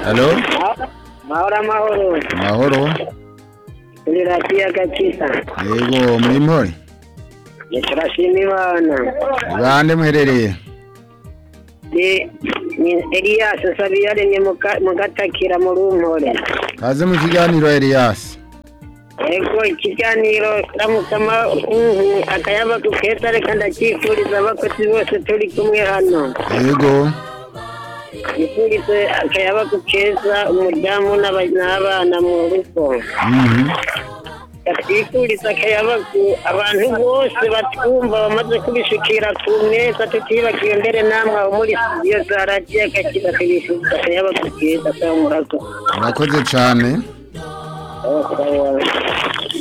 Halo? Mahoro. Mahoro. Kuri radiyo Agakiza. Yego muri mpore. Turashima Imana. Bande muherereye? Ni Elias Sabiyaremye mu Gatakira mu Rumpore. Kaze mu kiganiro Elias. Ego ikiganiro ramukama akayaba kuketa reka ndakifuriza abakozi bose turi kumwe hano. Yego. Ifurize akayaba kukeza umudamu n'abana mu rugo. Ifurize akayaba abantu bose batwumva bamaze kubishikira ku meza tutibagiye mbere namwe muri studio za radio Agakiza kubishikira akayaba kukeza kwa murago. Murakoze cyane. Oh,